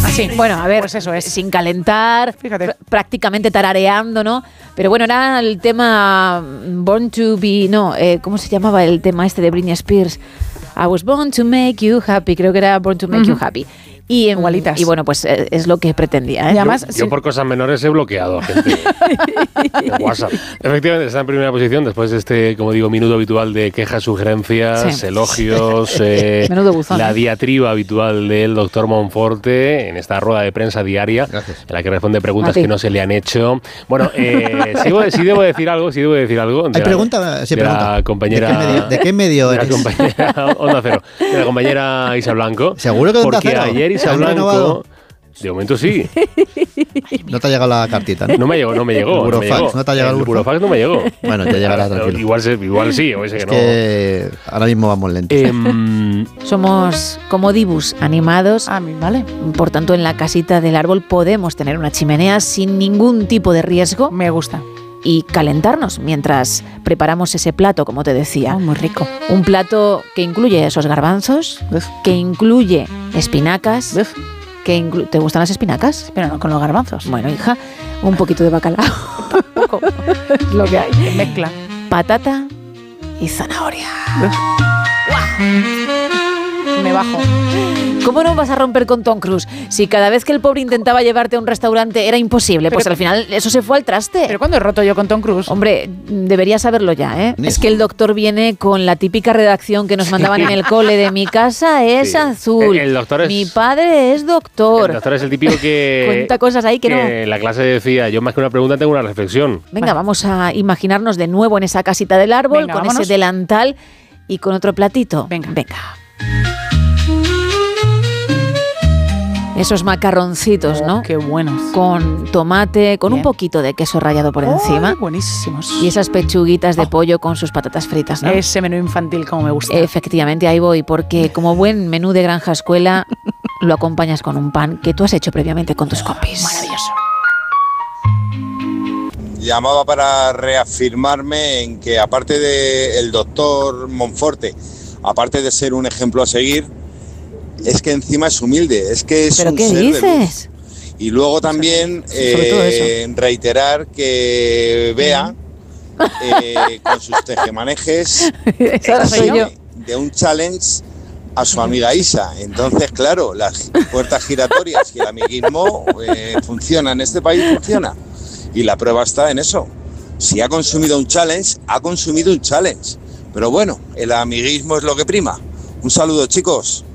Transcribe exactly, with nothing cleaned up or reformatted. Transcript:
Sí, bueno, a ver, pues eso es. sin calentar, Fíjate. pr- prácticamente tarareando, ¿no? Pero bueno, era el tema Born to Be, no, eh, ¿cómo se llamaba el tema este de Britney Spears? I was born to make you happy, creo que era Born to make Uh-huh. you happy. Y, em, Igualitas. y bueno, pues eh, es lo que pretendía, ¿eh? Y además, Yo, yo sí. por cosas menores he bloqueado a gente de WhatsApp. Efectivamente, está en primera posición después de este, como digo, minuto habitual de quejas, sugerencias, Sí. elogios, eh, Menudo buzón, la ¿eh? diatriba habitual del doctor Monforte en esta rueda de prensa diaria, Gracias. en la que responde preguntas A ti. que no se le han hecho. Bueno, eh, sí, debo- sí debo decir algo, sí debo decir algo. de Hay la- pregunta, sí, de pregunta. la compañera, ¿De qué medio, de qué medio de la eres? compañera Onda Cero, de la compañera Isa Blanco. ¿Seguro que de Onda Porque Cero? ayer Isa ¿Han Blanco, renovado? de momento sí. No te ha llegado la cartita, ¿no? No me llegó, no me llegó. El no me burofax, llegó. ¿no te ha llegado el el burofax? No me llegó. Bueno, ya llegará, tranquilo. Igual, se- igual sí, o ese Es que no. que ahora mismo vamos lentos. Em, Somos como dibus animados. Ah, vale. Por tanto, en la casita del árbol podemos tener una chimenea sin ningún tipo de riesgo Me gusta. y calentarnos mientras preparamos ese plato, como te decía. Oh, muy rico. Un plato que incluye esos garbanzos, Uf. que incluye espinacas, Uf. que inclu- ¿te gustan las espinacas? Pero no con los garbanzos. Bueno, hija, un poquito de bacalao, Poco. Es lo que hay. Mezcla. patata y zanahoria. Me bajo. ¿Cómo no vas a romper con Tom Cruise? Si cada vez que el pobre intentaba llevarte a un restaurante era imposible, pues Pero- al final eso se fue al traste. ¿Pero cuándo he roto yo con Tom Cruise? Hombre, deberías saberlo ya, ¿eh? Ni Es que el doctor viene con la típica redacción que nos mandaban en el cole de mi casa es Sí. azul. El- el doctor es- Mi padre es doctor. el doctor es el típico que. Cuenta cosas ahí que no. en la clase decía: yo más que una pregunta tengo una reflexión. Venga, Vale. vamos a imaginarnos de nuevo en esa casita del árbol, Venga, con vámonos. ese delantal y con otro platito. Venga. Venga. Esos macarroncitos, Oh, ¿no? Qué buenos. Con tomate, con un Bien. poquito de queso rallado por Oh, encima. buenísimos. Y esas pechuguitas de Oh. pollo con sus patatas fritas, ¿no? Ese menú infantil como me gusta. Efectivamente, ahí voy, porque como buen menú de granja escuela, lo acompañas con un pan que tú has hecho previamente con tus compis. Maravilloso. Llamaba para reafirmarme en que aparte del doctor Monforte, aparte de ser un ejemplo a seguir, es que encima es humilde, es que es ¿Pero un qué ser de luz. dices? Y luego también Sobre todo eh, reiterar que Bea, eh, con sus tejemanejes, Esa soy yo. de un challenge a su amiga Isa. Entonces, claro, las puertas giratorias y el amiguismo eh, funciona, en este país funciona. Y la prueba está en eso. Si ha consumido un challenge, ha consumido un challenge. Pero bueno, el amiguismo es lo que prima. Un saludo, chicos.